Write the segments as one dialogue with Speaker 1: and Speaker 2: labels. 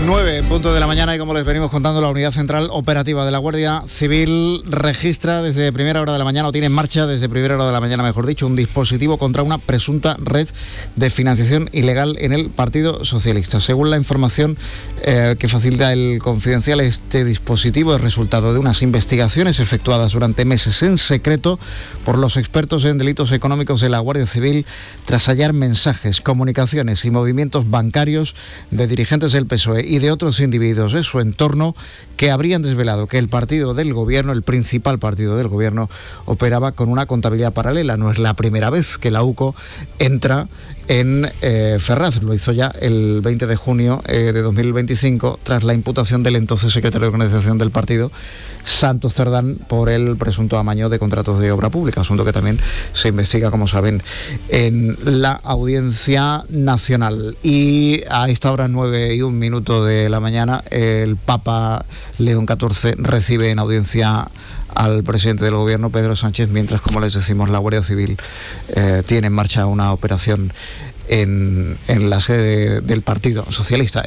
Speaker 1: 9 en punto de la mañana y como les venimos contando, la Unidad Central Operativa de la Guardia Civil registra desde primera hora de la mañana, o tiene en marcha desde primera hora de la mañana, mejor dicho, un dispositivo contra una presunta red de financiación ilegal en el Partido Socialista. Según la información que facilita el Confidencial, este dispositivo es resultado de unas investigaciones efectuadas durante meses en secreto por los expertos en delitos económicos de la Guardia Civil, tras hallar mensajes, comunicaciones y movimientos bancarios de dirigentes del PSOE y de otros individuos de su entorno que habrían desvelado que el partido del gobierno, el principal partido del gobierno, operaba con una contabilidad paralela. No es la primera vez que la UCO entra en Ferraz. Lo hizo ya el 20 de junio de 2025 tras la imputación del entonces secretario de organización del partido, Santos Cerdán, por el presunto amaño de contratos de obra pública, asunto que también se investiga, como saben, en la Audiencia Nacional. Y a esta hora, 9:01 de la mañana, el Papa León XIV recibe en audiencia al presidente del gobierno, Pedro Sánchez, mientras, como les decimos, la Guardia Civil tiene en marcha una operación en la sede del Partido Socialista.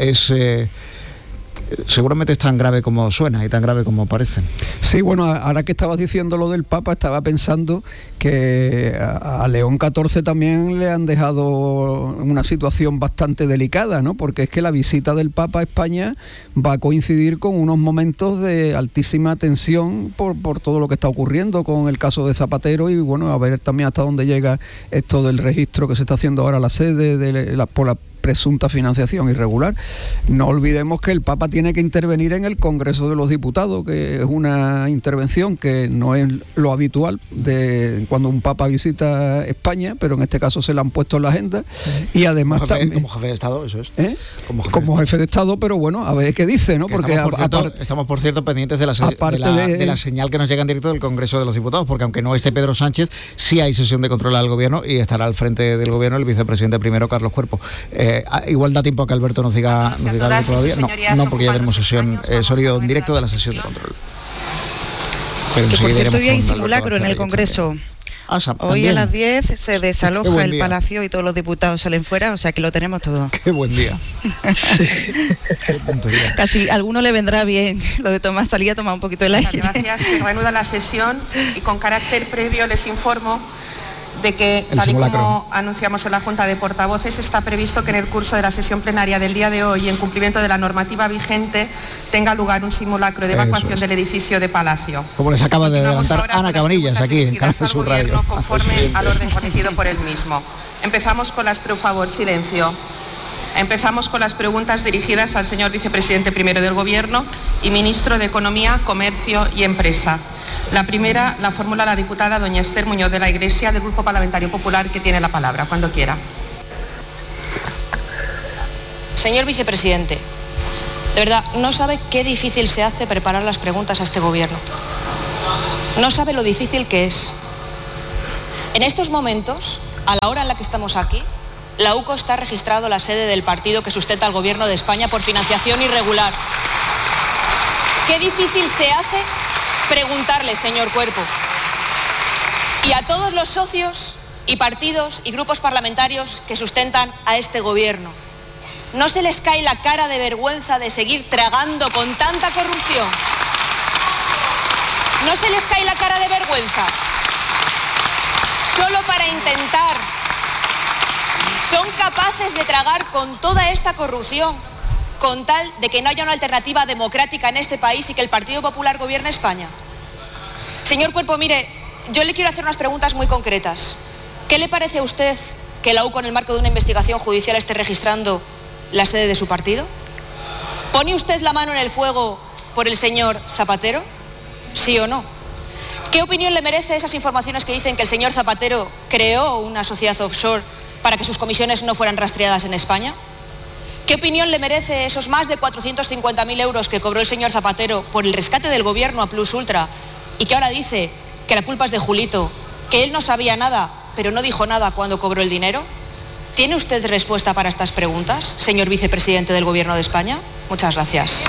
Speaker 1: Seguramente es tan grave como suena y tan grave como parece.
Speaker 2: Sí, bueno, ahora que estabas diciendo lo del Papa, estaba pensando que a León XIV también le han dejado una situación bastante delicada, ¿no? Porque es que la visita del Papa a España va a coincidir con unos momentos de altísima tensión por todo lo que está ocurriendo con el caso de Zapatero, y bueno, a ver también hasta dónde llega esto del registro que se está haciendo ahora a la sede por la presunta financiación irregular. No olvidemos que el Papa tiene que intervenir en el Congreso de los Diputados, que es una intervención que no es lo habitual de cuando un Papa visita España, pero en este caso se le han puesto en la agenda. Y además
Speaker 1: como jefe de Estado, eso es.
Speaker 2: Como jefe de Estado, pero bueno, a ver qué dice, ¿no? Porque
Speaker 1: estamos, por cierto, pendientes de la señal que nos llega en directo del Congreso de los Diputados, porque aunque no esté Pedro Sánchez, sí hay sesión de control al gobierno y estará al frente del gobierno el vicepresidente primero, Carlos Cuerpo. Igual da tiempo a que Alberto nos diga algo todavía. No, porque ya tenemos sesión, sonido en directo de la sesión de control.
Speaker 3: Pero que por cierto, hoy hay simulacro en el Congreso. Hoy a las 10 se desaloja el Palacio y todos los diputados salen fuera, o sea que lo tenemos todo.
Speaker 1: Qué buen día.
Speaker 3: Casi a alguno le vendrá bien lo de salir a tomar un poquito de aire.
Speaker 4: Gracias, se reanuda la sesión y con carácter previo les informo de que, tal y como anunciamos en la Junta de Portavoces, está previsto que en el curso de la sesión plenaria del día de hoy, en cumplimiento de la normativa vigente, tenga lugar un simulacro de evacuación del edificio de Palacio.
Speaker 1: Como les acaba de adelantar Ana Cabanillas aquí en Casa de su Radio.
Speaker 4: Conforme al orden cometido por él mismo. Empezamos con por favor, silencio. Empezamos con las preguntas dirigidas al señor vicepresidente primero del Gobierno y ministro de Economía, Comercio y Empresa. La primera la formula la diputada doña Esther Muñoz de la Iglesia, del Grupo Parlamentario Popular, que tiene la palabra, cuando quiera.
Speaker 5: Señor vicepresidente, de verdad, no sabe qué difícil se hace preparar las preguntas a este gobierno. No sabe lo difícil que es. En estos momentos, a la hora en la que estamos aquí, la UCO está registrado la sede del partido que sustenta al gobierno de España por financiación irregular. Qué difícil se hace preguntarle, señor Cuerpo, y a todos los socios y partidos y grupos parlamentarios que sustentan a este gobierno. ¿No se les cae la cara de vergüenza de seguir tragando con tanta corrupción? ¿No se les cae la cara de vergüenza? Solo para intentar. Son capaces de tragar con toda esta corrupción con tal de que no haya una alternativa democrática en este país y que el Partido Popular gobierne España. Señor Cuerpo, mire, yo le quiero hacer unas preguntas muy concretas. ¿Qué le parece a usted que la UCO, en el marco de una investigación judicial, esté registrando la sede de su partido? ¿Pone usted la mano en el fuego por el señor Zapatero? ¿Sí o no? ¿Qué opinión le merece esas informaciones que dicen que el señor Zapatero creó una sociedad offshore para que sus comisiones no fueran rastreadas en España? ¿Qué opinión le merece esos más de 450.000 euros que cobró el señor Zapatero por el rescate del gobierno a Plus Ultra y que ahora dice que la culpa es de Julito, que él no sabía nada, pero no dijo nada cuando cobró el dinero? ¿Tiene usted respuesta para estas preguntas, señor vicepresidente del Gobierno de España? Muchas gracias.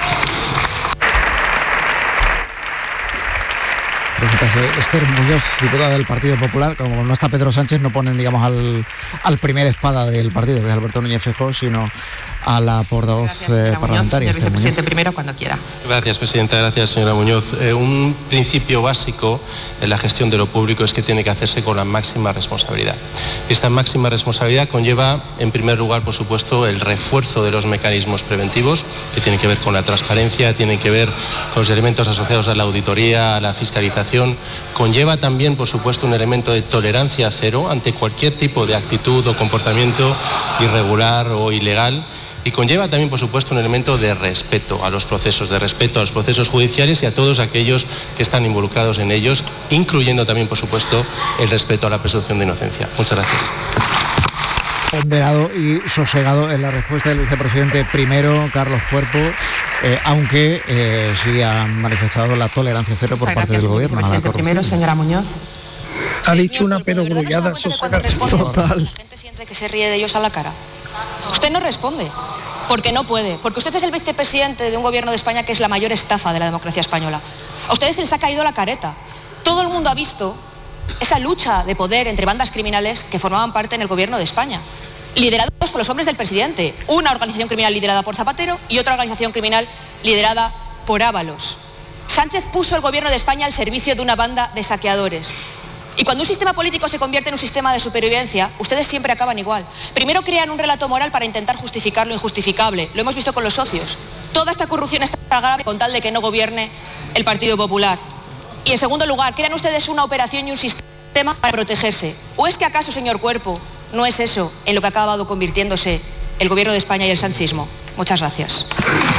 Speaker 1: Esther Muñoz, diputada del Partido Popular. Como no está Pedro Sánchez, no ponen, digamos, al primer espada del partido, que es Alberto Núñez Feijóo, sino a la portavoz parlamentaria.
Speaker 4: Señor vicepresidente, primero cuando quiera.
Speaker 6: Gracias, presidenta. Gracias, señora Muñoz. Un principio básico en la gestión de lo público es que tiene que hacerse con la máxima responsabilidad. Esta máxima responsabilidad conlleva, en primer lugar, por supuesto, el refuerzo de los mecanismos preventivos, que tienen que ver con la transparencia, tienen que ver con los elementos asociados a la auditoría, a la fiscalización. Conlleva también, por supuesto, un elemento de tolerancia cero ante cualquier tipo de actitud o comportamiento irregular o ilegal. Y conlleva también, por supuesto, un elemento de respeto a los procesos, judiciales y a todos aquellos que están involucrados en ellos, incluyendo también, por supuesto, el respeto a la presunción de inocencia. Muchas gracias.
Speaker 1: Ponderado y sosegado en la respuesta del vicepresidente primero, Carlos Cuerpo, aunque sí ha manifestado la tolerancia cero por parte del gobierno.
Speaker 4: Vicepresidente primero, señora Muñoz.
Speaker 2: Ha dicho una perogrullada
Speaker 5: total. La gente siente que se ríe de ellos a la cara. Usted no responde, porque no puede, porque usted es el vicepresidente de un gobierno de España que es la mayor estafa de la democracia española. A ustedes se les ha caído la careta. Todo el mundo ha visto esa lucha de poder entre bandas criminales que formaban parte en el gobierno de España, liderados por los hombres del presidente, una organización criminal liderada por Zapatero y otra organización criminal liderada por Ábalos. Sánchez puso el gobierno de España al servicio de una banda de saqueadores. Y cuando un sistema político se convierte en un sistema de supervivencia, ustedes siempre acaban igual. Primero crean un relato moral para intentar justificar lo injustificable. Lo hemos visto con los socios. Toda esta corrupción está grave con tal de que no gobierne el Partido Popular. Y en segundo lugar, crean ustedes una operación y un sistema para protegerse. ¿O es que acaso, señor Cuerpo, no es eso en lo que ha acabado convirtiéndose el gobierno de España y el sanchismo? Muchas gracias.